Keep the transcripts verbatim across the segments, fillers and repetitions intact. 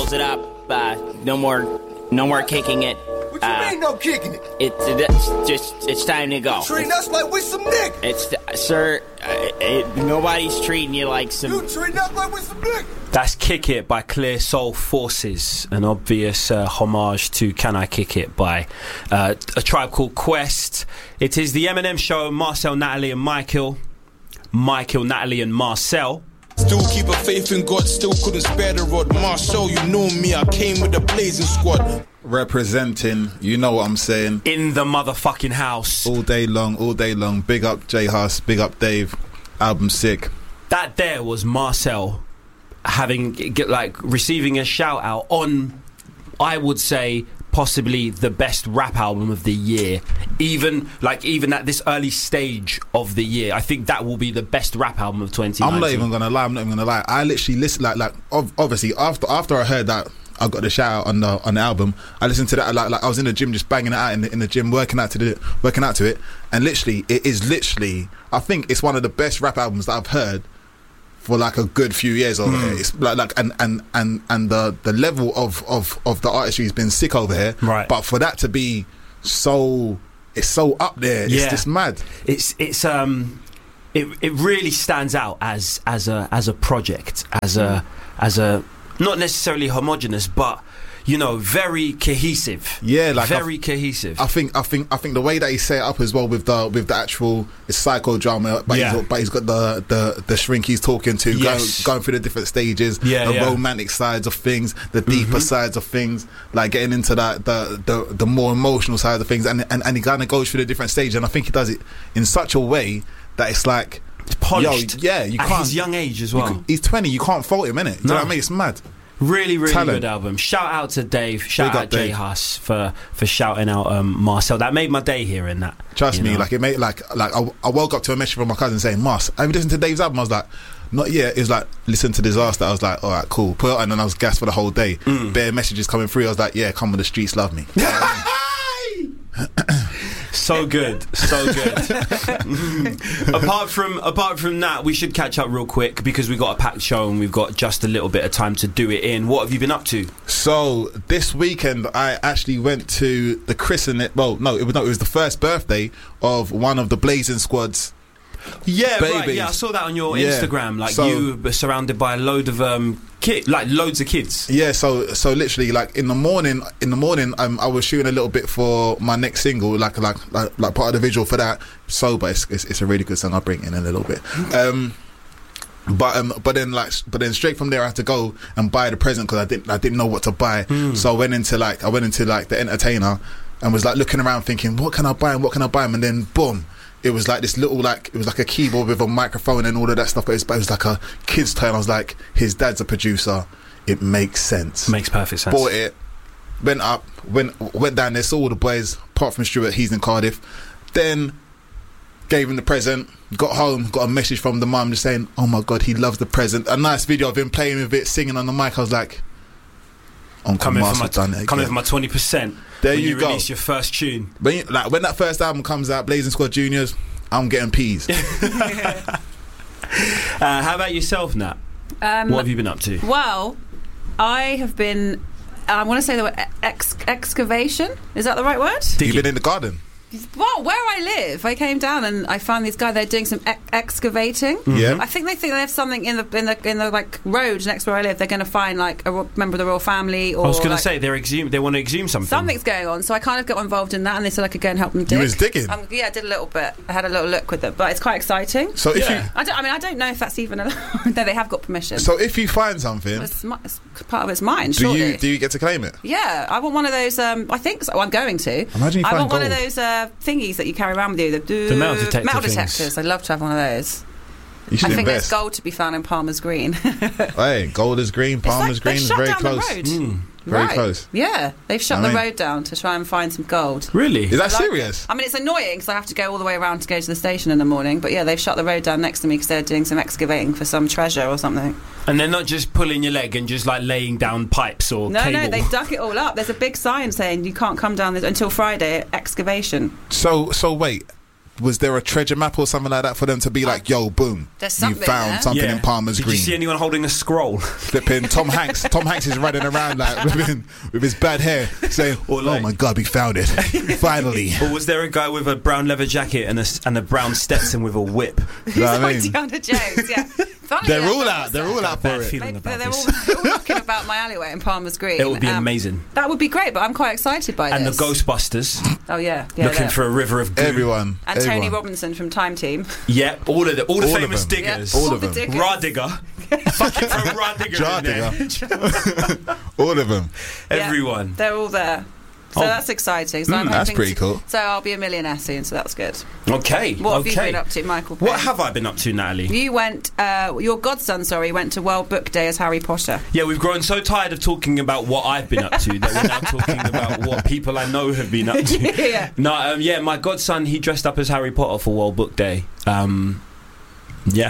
close it up. Uh, no more, no more kicking it. What you uh, mean no kicking it? It's, it's just, it's time to go. You treating us like we some niggas. It's, sir, uh, it, nobody's treating you like some... You treating us like we some niggas. That's Kick It by Clear Soul Forces, an obvious uh, homage to Can I Kick It by uh, A Tribe Called Quest. It is the Eminem Show, Marcel, Natalie and Michael. Michael, Natalie and Marcel. Still keep a faith in God, still couldn't spare the rod. Marshall, you know me, I came with the blazing squad. Representing, you know what I'm saying. In the motherfucking house. All day long, all day long. Big up J Huss, big up Dave. Album sick. That there was Marcel having, get, like, receiving a shout out on, I would say, possibly the best rap album of the year. Even like even at this early stage of the year, I think that will be the best rap album of twenty nineteen. I'm not even gonna lie. I'm not even gonna lie. I literally listened like like obviously after after I heard that I got the shout out on the on the album. I listened to that like like I was in the gym just banging it out in the, in the gym working out to the working out to it, and literally it is literally I think it's one of the best rap albums that I've heard for like a good few years over mm. here. It's like like and and and and the the level of of of the artistry has been sick over here. Right. But for that to be so, it's so up there. Yeah. It's just mad. It's it's um, it it really stands out as as a as a project, as a as a not necessarily homogenous, but you know, very cohesive. Yeah, like very I, cohesive. I think, I think, I think the way that he set it up as well with the with the actual it's psychodrama, but, yeah. he's, but he's got the, the the shrink he's talking to, yes. going, going through the different stages, yeah, the yeah. romantic sides of things, the deeper mm-hmm. sides of things, like getting into that the the, the more emotional side of things, and and, and he kind of goes through the different stages, and I think he does it in such a way that it's like it's polished. Yo, yeah, you at can't. His young age as well. You, he's twenty. You can't fault him, innit? Do you no. know what I mean? It's mad. Really, really Talent. good album. Shout out to Dave. Shout Big out up J Dave. Huss for for shouting out um, Marcel. That made my day hearing that. Trust me, know? like it made like like I, I woke up to a message from my cousin saying, "Mars, have you listened to Dave's album?" I was like, "Not yet." It was like, "Listen to Disaster." I was like, "All right, cool." Put it on, and then I was gassed for the whole day. Mm. Bare messages coming through. I was like, "Yeah, come on, the streets love me." So good, so good. apart from apart from that, we should catch up real quick because we've got a packed show and we've got just a little bit of time to do it in. What have you been up to? So this weekend, I actually went to the christening. Well, no, it was no, it was the first birthday of one of the Blazing Squad's. Yeah, babies. right. Yeah, I saw that on your yeah. Instagram. Like so, you were surrounded by a load of um, kid, like loads of kids. Yeah, so so literally, like in the morning, in the morning, um, I was shooting a little bit for my next single, like like like, like part of the visual for that. Sober, it's, it's it's a really good song. I'll bring it in a little bit. Um, But um, but then like, but then straight from there, I had to go and buy the present because I didn't I didn't know what to buy. Mm. So I went into like I went into like the entertainer and was like looking around, thinking, what can I buy and what can I buy him? And then boom, it was like this little like it was like a keyboard with a microphone and all of that stuff. But it was, but it was like a kid's toy. And I was like, his dad's a producer. It makes sense. Makes perfect sense. Bought it, went up, went went down there, saw all the boys apart from Stuart. He's in Cardiff. Then gave him the present. Got home, got a message from the mum just saying, "Oh my God, he loves the present." A nice video of him playing with it, singing on the mic. I was like, "Uncle Coming for Master my done it again." coming for my twenty percent. There when you, you go. Release your first tune. When you, like when that first album comes out, Blazing Squad Juniors, I'm getting peas. uh, how about yourself, Nat? Um, what have you been up to? Well, I have been. I want to say the word ex- excavation. Is that the right word? You've been in the garden. Well, where I live, I came down and I found these guys. They're doing some ex- excavating. Mm-hmm. Yeah, I think they think they have something in the in the in the like road next where I live. They're going to find like a ro- member of the royal family. Or I was going like, to say they're exhume. They want to exhume something. Something's going on, so I kind of got involved in that, and they said I could go and help them dig. You was digging? Um, yeah, I did a little bit. I had a little look with it, but it's quite exciting. So if Yeah. you, I, don't, I mean, I don't know if that's even allowed. No, they have got permission. so if you find something, it's, mi- it's part of it's mine. do surely. you do you get to claim it? Yeah, I want one of those. Um, I think so. I'm going to. Imagine you I find want one of gold. those uh, thingies that you carry around with you. The, The metal detector metal things. detectors. I'd love to have one of those. You should I think invest. there's gold to be found in Palmer's Green. Hey, gold is green, Palmer's It's like green they is shut very down close. The road. Mm. Very right. close. Yeah, they've shut I the mean- road down to try and find some gold. Really? Is that I like serious? it. I mean, it's annoying because I have to go all the way around to go to the station in the morning. But yeah, they've shut the road down next to me because they're doing some excavating for some treasure or something. And they're not just pulling your leg and just like laying down pipes or No, cable. no, they've dug it all up. There's a big sign saying you can't come down this until Friday. Excavation. So so wait, was there a treasure map or something like that for them to be like, yo, boom, There's you something found there. something Yeah. in Palmer's Did Green. you see anyone holding a scroll? Flipping Tom Hanks. Tom Hanks is running around like with, him, with his bad hair, saying, Or like- "Oh my God, we found it! Finally!" Or was there a guy with a brown leather jacket and a, s- and a brown Stetson with a whip? You know what I mean? Indiana Jones, yeah. Funny They're enough, all I out. was They're there. all out Bad for it. feeling They- about They're all, this. they're all knocking about my alleyway in Palmer's Green. It would be Um, amazing. That would be great, but I'm quite excited by And the this. Ghostbusters Oh yeah, yeah. looking yeah. for a river of goo. Everyone, And Tony everyone. Robinson from Time Team. Yeah, all of the all the All of famous them. diggers. Yeah, All of the them. diggers. Raw digger. Fucking throw raw digger Jar in there. All of them. Yeah, Everyone. They're all there. So Oh. that's exciting. So I'm Mm, that's hoping pretty to- cool. So I'll be a millionaire soon, so that's good. Okay. What have okay. you been up to, Michael? What Payne? have I been up to, Natalie? You went, uh, your godson, sorry, went to World Book Day as Harry Potter. Yeah, we've grown so tired of talking about what I've been up to that we're now talking about what people I know have been up to. Yeah. No, um, yeah, my godson, he dressed up as Harry Potter for World Book Day. Um, yeah.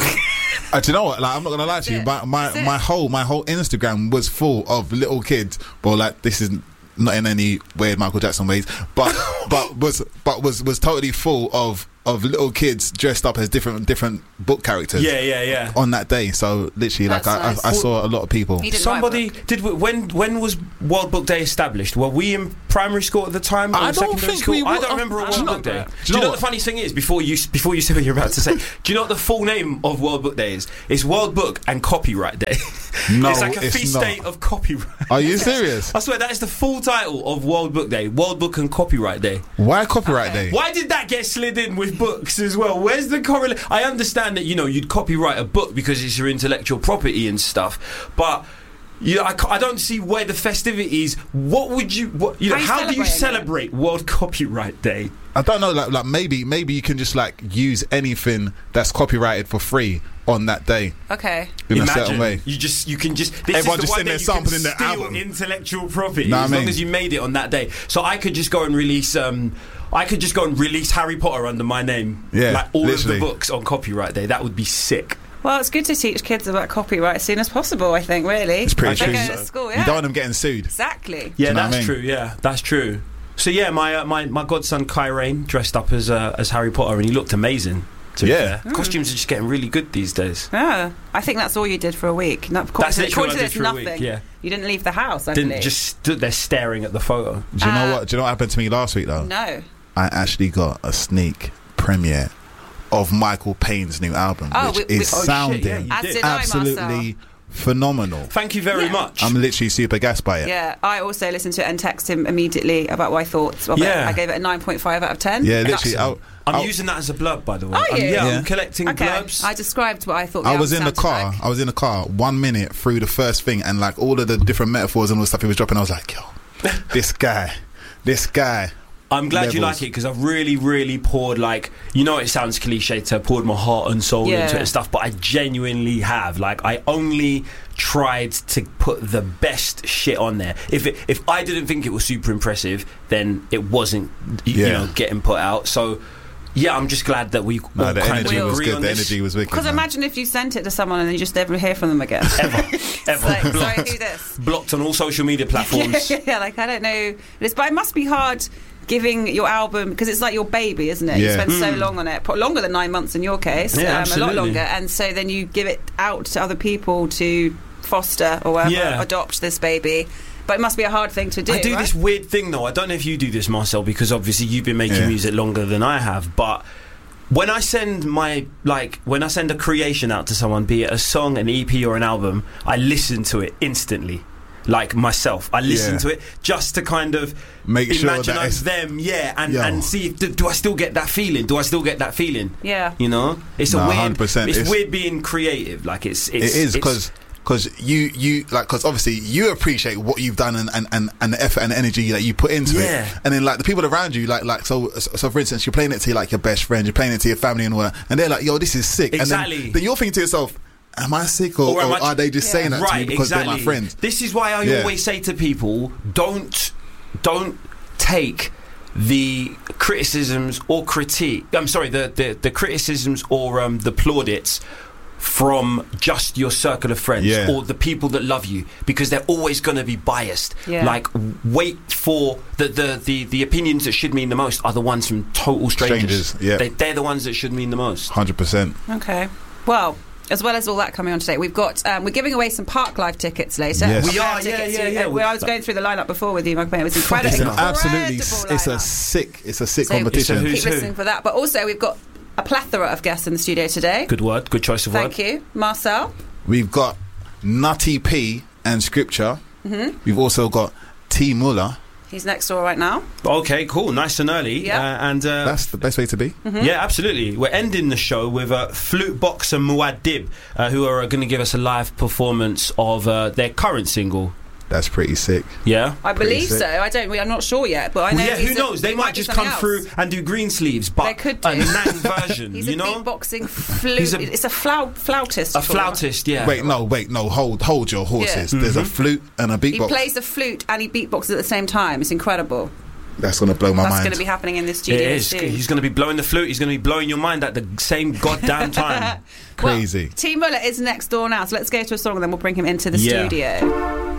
Uh, do you know what? Like, I'm not gonna lie to you. That's My it. my, my whole my whole Instagram was full of little kids. Well, like this is not in any weird Michael Jackson ways, but but was but was was totally full of of little kids dressed up as different different book characters. Yeah, yeah, yeah. On that day, so literally, That's like I, nice. I, I saw a lot of people. He didn't Somebody write a book. did. We, when when was World Book Day established? Were we in primary school at the time? Or I don't secondary think school? we I were. don't remember a I World don't Book Day. remember. Do you know what the funny thing is? Before you before you say what you're about to say, do you know what the full name of World Book Day is? It's World Book and Copyright Day. No, it's like a it's feast not. day of copyright. Are you serious? I swear that is the full title of World Book Day. World Book and Copyright Day. Why copyright Okay. day? Why did that get slid in with books as well? Where's the correlation? I understand that, you know, you'd copyright a book because it's your intellectual property and stuff, but you know, I, ca- I don't see where the festivities. What would you? What, you know, How how, you do you celebrating celebrate World Copyright Day? I don't know. Like, like maybe maybe you can just like use anything that's copyrighted for free on that day Okay. in a certain way. you just you can just this Everyone is the just one sitting day there you can sampling their steal album. intellectual property Know what as I long mean? as you made it on that day. So I could just go and release. Um, I could just go and release Harry Potter under my name. Yeah, like all literally. of the books on Copyright Day. That would be sick. Well, it's good to teach kids about copyright as soon as possible, I think, really. It's pretty They true. go to school, yeah. You don't want them getting sued. Exactly. Yeah, Do you know what that's I mean? true. Yeah, that's true. So yeah, my uh, my my godson Kyrain dressed up as uh, as Harry Potter, and he looked amazing. To be Yeah. fair. Costumes are just getting really good these days. Yeah. I think that's all you did for a week. No, according That's to, literally according what to I this, did for a nothing. week, yeah. You didn't leave the house, I Didn't believe. just stood there staring at the photo. Do you know Uh, what? Do you know what happened to me last week though? No. I actually got a sneak premiere of Michael Payne's new album, Oh, which we- we- is Oh, shit, sounding yeah, you As did. did I, absolutely phenomenal. Thank you very Yeah. much. I'm literally super gassed by it. Yeah, I also listened to it and texted him immediately about what I thought of Yeah. it. I gave it a nine point five out of ten. Yeah, literally. I, I'm I- using that as a blurb, by the way. Are I'm- you? yeah, Yeah. I'm collecting Okay, blurbs. I described what I thought. I the was in album the car. sounded like. I was in the car. One minute through the first thing, and like all of the different metaphors and all the stuff he was dropping, I was like, "Yo, this guy, this guy." I'm glad you levels. like it because I've really, really poured, like, you know, it sounds cliche to have poured my heart and soul Yeah. into it and stuff, but I genuinely have. Like, I only tried to put the best shit on there. If it, if I didn't think it was super impressive, then it wasn't, y- you Yeah. know, getting put out. So, yeah, I'm just glad that we No, all the kind energy of was agree good. on The this. energy was wicked. Because man. imagine if you sent it to someone and then you just never hear from them again. Ever, It's ever. like, sorry, blocked, who this? blocked on all social media platforms. yeah, yeah, like I don't know. It's, but it must be hard giving your album because it's like your baby, isn't it? You Yeah. spend so long on it, pro- longer than nine months in your case, Yeah, um, a lot absolutely. longer, and so then you give it out to other people to foster or whatever, Yeah. adopt this baby. But it must be a hard thing to do. I do right? this weird thing though. I don't know if you do this, Marcel, because obviously you've been making Yeah. music longer than I have. But when I send my like when I send a creation out to someone, be it a song, an E P, or an album, I listen to it instantly. Like myself, I listen Yeah. to it just to kind of Make sure imagine that I'm it's- them, yeah, and, Yo. and see if do, do I still get that feeling? Do I still get that feeling? Yeah. You know, it's a No, weird. one hundred percent. It's, It's- weird being creative. Like it's, It it's is it's- because because you you like because obviously you appreciate what you've done and, and, and, and the effort and the energy that you put into Yeah. it, and then like the people around you like like so so for instance you're playing it to like your best friend, you're playing it to your family and all that, and they're like, yo, this is sick. Exactly. And then, then you're thinking to yourself, am I sick or, Or am or I- are they just Yeah. saying that to me Right, because exactly. they're my friends? This is why I Yeah. always say to people, don't don't take the criticisms or critique. I'm sorry, the the, the criticisms or um, the plaudits from just your circle of friends Yeah. or the people that love you, because they're always going to be biased. Yeah. Like, wait for the, the, the, the opinions that should mean the most are the ones from total strangers. Strangers, yeah. They, they're the ones that should mean the most. one hundred percent. Okay. Well, as well as all that coming on today, we've got um, we're giving away some Park Live tickets later. Yes. We are, Tickets yeah, to- yeah, yeah. uh, well, I was going through the lineup before with you, Mugman. It was incredible. It's an incredible absolutely, lineup. it's a sick, it's a sick So competition. It's a Keep Who's who? listening for that. But also, we've got a plethora of guests in the studio today. Good word, good choice of Thank word. you, Marcel. We've got Nutty P and Scripture. Mm-hmm. We've also got T Muller. He's next door right now. Okay, cool, nice and early. Yeah. Uh, and uh, That's the best way to be. Mm-hmm. yeah, absolutely. We're ending the show with uh, Flute Box and Muad'Dib, uh, who are going to give us a live performance of uh, their current single. That's pretty sick. Yeah. I Pretty believe sick. so. I don't. I'm not sure yet, but I know. Well, yeah, he's who a- knows? They it might be just come something through else. and do green sleeves, but They could do. a nang version, He's you a know? beatboxing flute. He's a- it's a flou- flautist. A flautist, yeah. Wait, no, wait, no. Hold, hold your horses. Yeah. There's Mm-hmm. a flute and a He beatbox. plays the flute and he beatboxes at the same time. It's incredible. That's gonna blow my That's mind. going to be happening in this It studio is. soon. He's going to be blowing the flute. He's going to be blowing your mind at the same goddamn time. Crazy. Well, T Muller is next door now, so let's go to a song and then we'll bring him into the Yeah. studio.